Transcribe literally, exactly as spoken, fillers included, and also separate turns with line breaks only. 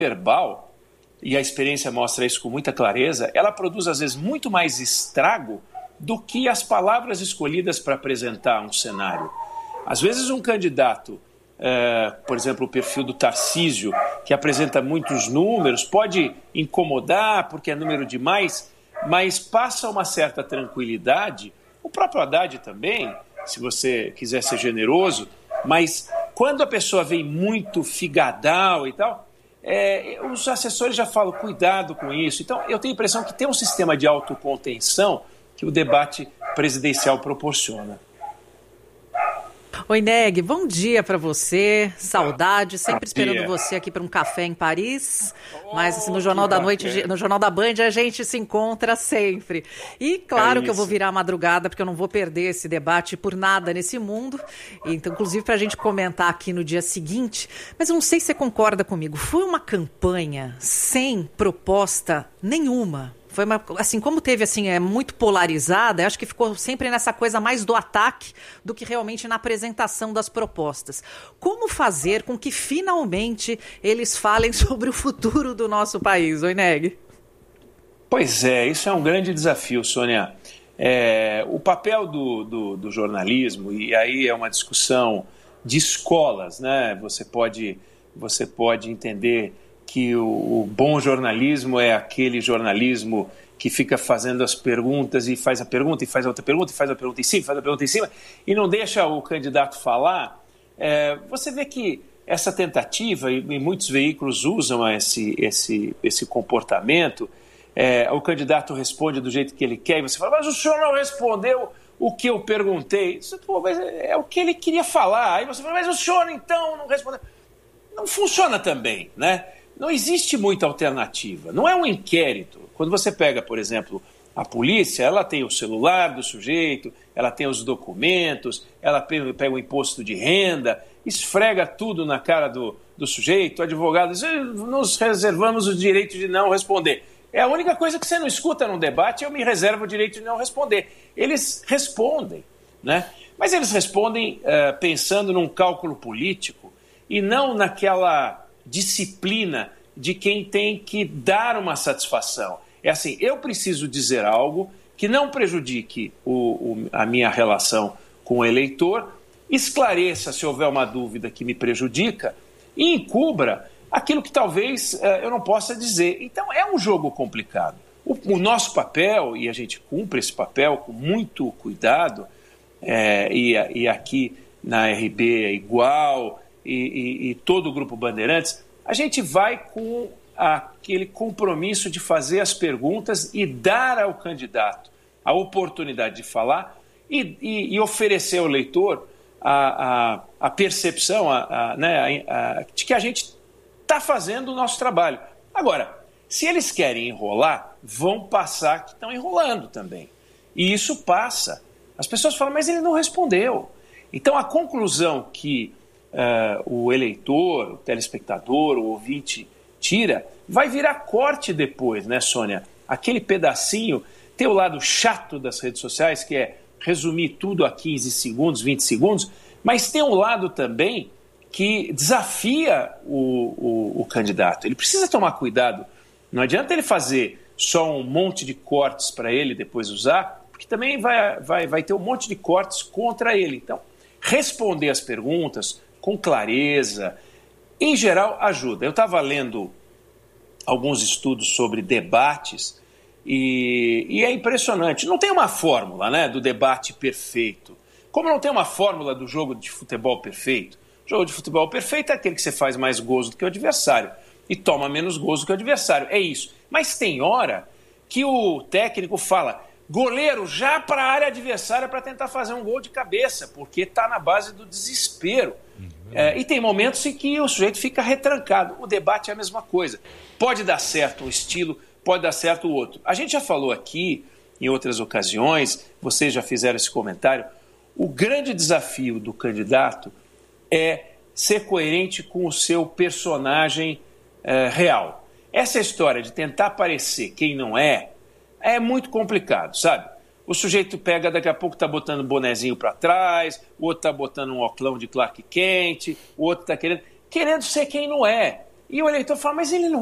verbal, e a experiência mostra isso com muita clareza, ela produz às vezes muito mais estrago do que as palavras escolhidas para apresentar um cenário. Às vezes um candidato, uh, por exemplo, o perfil do Tarcísio, que apresenta muitos números, pode incomodar porque é número demais, mas passa uma certa tranquilidade. O próprio Haddad também, se você quiser ser generoso, mas quando a pessoa vem muito figadal e tal, é, os assessores já falam, cuidado com isso. Então, eu tenho a impressão que tem um sistema de autocontenção que o debate presidencial proporciona.
Oi, Neg, bom dia para você, saudade, sempre esperando você aqui para um café em Paris, mas assim, no Jornal da Noite, no Jornal da Band a gente se encontra sempre. E claro é que eu vou virar a madrugada, porque eu não vou perder esse debate por nada nesse mundo, então, inclusive para a gente comentar aqui no dia seguinte, mas eu não sei se você concorda comigo, foi uma campanha sem proposta nenhuma. Foi uma, assim, como teve, assim, é muito polarizada, acho que ficou sempre nessa coisa mais do ataque do que realmente na apresentação das propostas. Como fazer com que finalmente eles falem sobre o futuro do nosso país, oi, Neg?
Pois é, isso é um grande desafio, Sônia. É, o papel do, do, do jornalismo, e aí é uma discussão de escolas, né? Você pode, você pode entender que o, o bom jornalismo é aquele jornalismo que fica fazendo as perguntas e faz a pergunta e faz a outra pergunta e faz a pergunta em cima, faz a pergunta em cima e não deixa o candidato falar. É, você vê que essa tentativa, e, e muitos veículos usam esse, esse, esse comportamento, é, o candidato responde do jeito que ele quer e você fala, mas o senhor não respondeu o que eu perguntei. Isso, pô, mas é, é o que ele queria falar. Aí você fala, mas o senhor então não respondeu. Não funciona também, né? Não existe muita alternativa. Não é um inquérito. Quando você pega, por exemplo, a polícia, ela tem o celular do sujeito, ela tem os documentos, ela pega o imposto de renda, esfrega tudo na cara do, do sujeito, o advogado diz, nos reservamos o direito de não responder. É a única coisa que você não escuta num debate, eu me reservo o direito de não responder. Eles respondem, né? Mas eles respondem uh, pensando num cálculo político e não naquela disciplina de quem tem que dar uma satisfação. É assim, eu preciso dizer algo que não prejudique o, o, a minha relação com o eleitor, esclareça se houver uma dúvida que me prejudica e encubra aquilo que talvez uh, eu não possa dizer. Então é um jogo complicado. O, o nosso papel, e a gente cumpre esse papel com muito cuidado, é, e, e aqui na R B é igual, e, e, e todo o Grupo Bandeirantes, a gente vai com aquele compromisso de fazer as perguntas e dar ao candidato a oportunidade de falar e, e, e oferecer ao leitor a, a, a percepção a, a, né, a, a, de que a gente está fazendo o nosso trabalho. Agora, se eles querem enrolar, vão passar que estão enrolando também. E isso passa. As pessoas falam, mas ele não respondeu. Então, a conclusão que uh, o eleitor, o telespectador, o ouvinte tira, vai virar corte depois, né, Sônia? Aquele pedacinho, tem o lado chato das redes sociais, que é resumir tudo a quinze segundos, vinte segundos, mas tem um lado também que desafia o, o, o candidato. Ele precisa tomar cuidado. Não adianta ele fazer só um monte de cortes para ele depois usar, porque também vai, vai, vai ter um monte de cortes contra ele. Então, responder as perguntas com clareza, em geral, ajuda. Eu estava lendo alguns estudos sobre debates e, e é impressionante. Não tem uma fórmula, né, do debate perfeito. Como não tem uma fórmula do jogo de futebol perfeito. O jogo de futebol perfeito é aquele que você faz mais gols do que o adversário e toma menos gols do que o adversário. É isso. Mas tem hora que o técnico fala, goleiro já para a área adversária para tentar fazer um gol de cabeça, porque está na base do desespero. Uhum. É, e tem momentos em que o sujeito fica retrancado. O debate é a mesma coisa. Pode dar certo um estilo, pode dar certo o outro. A gente já falou aqui, em outras ocasiões, vocês já fizeram esse comentário, o grande desafio do candidato é ser coerente com o seu personagem é, real. Essa história de tentar parecer quem não é, é muito complicado, sabe? O sujeito pega, daqui a pouco está botando um bonezinho para trás, o outro está botando um oclão de Clark Kent, o outro está querendo, querendo ser quem não é. E o eleitor fala, mas ele não